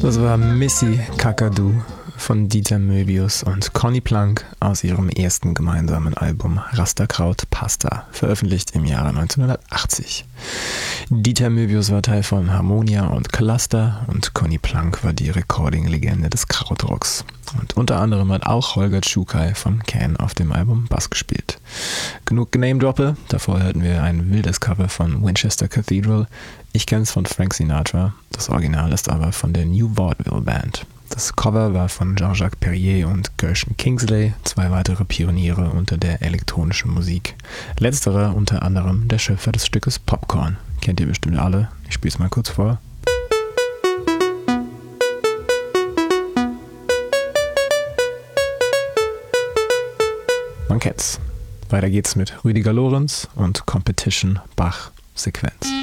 Das war Missy Kakadu von Dieter Möbius und Conny Plank aus ihrem ersten gemeinsamen Album Rasterkraut Pasta, veröffentlicht im Jahre 1980. Dieter Möbius war Teil von Harmonia und Cluster und Conny Plank war die Recording-Legende des Krautrocks. Und unter anderem hat auch Holger Tschukai von Can auf dem Album Bass gespielt. Genug Name-Droppe, davor hörten wir ein wildes Cover von Winchester Cathedral. Ich kenne es von Frank Sinatra, das Original ist aber von der New Vaudeville Band. Das Cover war von Jean-Jacques Perrier und Gershon Kingsley, zwei weitere Pioniere unter der elektronischen Musik. Letzterer unter anderem der Schöpfer des Stückes Popcorn. Kennt ihr bestimmt alle, ich spiele es mal kurz vor. Man kennt's. Weiter geht's mit Rüdiger Lorenz und Competition Bach Sequenz.